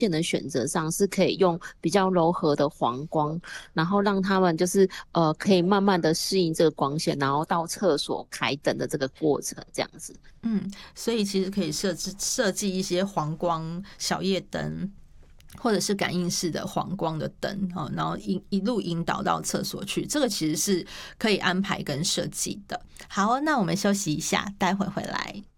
线的选择上是可以用比较柔和的黄光，然后让他们就是可以慢慢的适应这个光线，然后到厕所开灯的这个过程这样子。 所以其实可以设计一些黄光小夜灯，或者是感应式的黄光的灯，然后一路引导到厕所去，这个其实是可以安排跟设计的。好，那我们休息一下，待会回来。